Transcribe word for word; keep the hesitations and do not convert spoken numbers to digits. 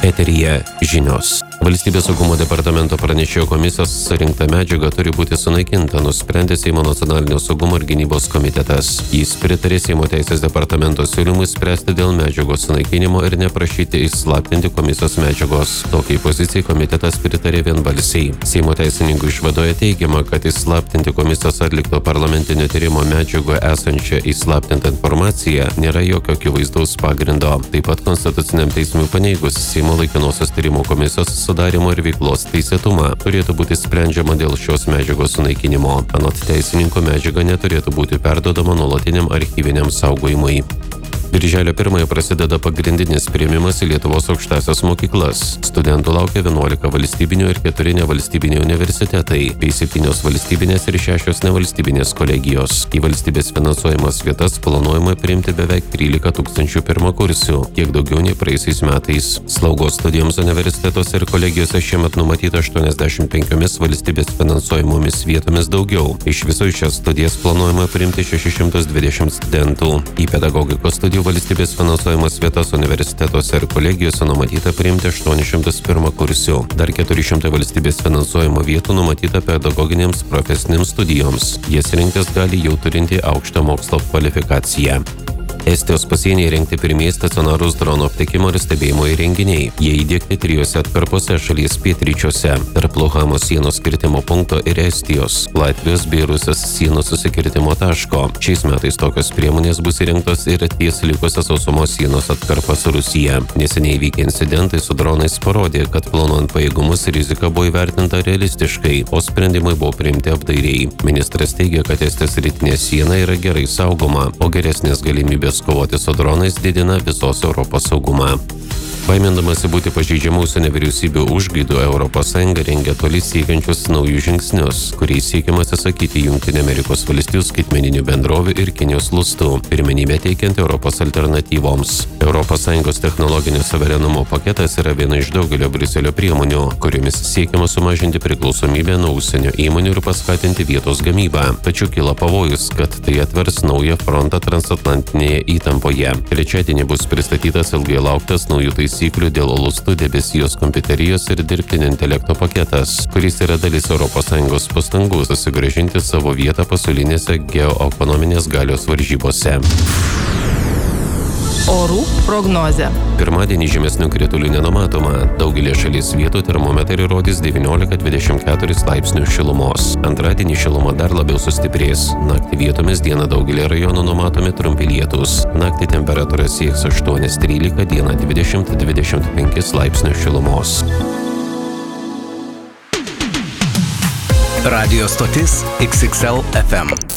Eteryje žinios. Valstybės saugumo departamento pranešėjo komisijos surinkta medžiaga turi būti sunaikinta, nusprendė Seimo nacionalinio saugumo ir gynybos komitetas. Jis pritarė Seimo teisės departamento siūlymui spręsti dėl medžiagos sunaikinimo ir neprašyti įslaptinti komisijos medžiagos. Tokiai pozicijai komitetas pritarė vienbalsiai. Seimo teisininkų išvadoje teigiama, kad įslaptinti komisijos atlikto parlamentinio tyrimo medžiagoje esančią įslaptintą informaciją nėra jokio akivaizdaus pagrindo. Taip pat konstituciniam teismui paneigus Seimo laikinosios tyrimo komisijos sudarimo ir veiklos teisėtumą turėtų būti sprendžiama dėl šios medžiagos sunaikinimo. Anot teisininko medžiaga neturėtų būti perduodama nuolatiniam archyviniam saugojimui. Birželio pirmąją prasideda pagrindinis priėmimas į Lietuvos aukštąsias mokyklas. Studentų laukia vienuolika valstybinių ir keturi nevalstybiniai universitetai, bei septynios valstybinės ir šešios nevalstybinės kolegijos. Į valstybės finansuojamas vietas planuojama priimti beveik trylika tūkstančių pirmakursių, kiek daugiau nei praeisiais metais. Slaugos studijoms universitetuose ir kolegijose šiemet numatyta aštuoniasdešimt penkiomis valstybės finansuojamomis vietomis daugiau. Iš viso į šias studijas planuojama priimti šešis šimtus dvidešimt studentų. Į pedagogikos studijų valstybės finansuojamas vietas universitetuose ir kolegijose numatyta priimti aštuonis šimtus pirmakursių. Dar keturi šimtai valstybės finansuojamo vietų numatyta pedagoginėms profesinėms studijoms. Jas rinktis gali jau turinti aukštą mokslo kvalifikaciją. Estijos pasienyje įrengti pirmieji stacionarūs dronų aptikimo ir stebėjimo įrenginiai. Jie įdiegti trijose atkarpose šalies pietryčiuose – tarp Luhamos sienos kirtimo punkto ir Estijos, Latvijos bei Rusijos sienos susikirtimo taško. Šiais metais tokios priemonės bus įrengtos ir ties likusios sausumos sienos atkarpa su Rusija. Neseniai įvykę incidentai su dronais parodė, kad planuojant pajėgumus rizika buvo įvertinta realistiškai, o sprendimai buvo priimti apdairiai. Ministras teigia, kad Estijos rytinė siena yra gerai saugoma, o geresnės galimybės kovoti su dronais didina visos Europos saugumą. Baimindamasi būti pažeidžiamų užsienio vyriausybių užgaidų, Europos Sąjunga rengia toli siekiančius naujus žingsnius, kuriais siekiama atsisakyti Jungtinių Amerikos valstijų skaitmeninių bendrovių ir Kinijos lustų, pirmenybę teikiant Europos alternatyvoms. Europos Sąjungos technologinio suverenumo paketas yra viena iš daugelio Briuselio priemonių, kuriomis siekiama sumažinti priklausomybę nuo užsienio įmonių ir paskatinti vietos gamybą. Tačiau kyla pavojus, kad tai atvers naują frontą transatlantinėje įtampoje. Trečiadienį bus pristatytas ilgai lauktas naujų taisyklių taisyklių dėl lustų, debesijos, kompiuterijos ir dirbtinio intelekto paketas, kuris yra dalis Europos Sąjungos pastangų susigrąžinti savo vietą pasaulinėse geoekonominės galios varžybose. Orų prognozė. Pirmadienį žymesnių kritulių nenumatoma. Daugelį šalies vietų termometrai rodys devyniolika dvidešimt keturis laipsnių šilumos. Antradienį šiluma dar labiau sustiprės. Naktį vietomis dieną daugelį rajonų numatomi trumpi lietūs. Naktį temperatūra sieks aštuoni trylika, dieną dvidešimt dvidešimt penki laipsnių šilumos. Radio stotis X X L F M.